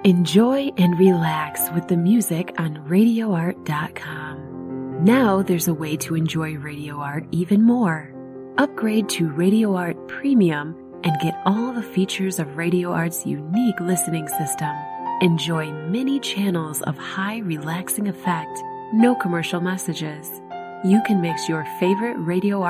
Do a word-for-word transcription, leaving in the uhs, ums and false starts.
Enjoy and relax with the music on radio art dot com. Now there's a way to enjoy Radio Art even more. Upgrade to Radio Art Premium and get all the features of Radio Art's unique listening system. Enjoy many channels of high relaxing effect, no commercial messages. You can mix your favorite Radio Art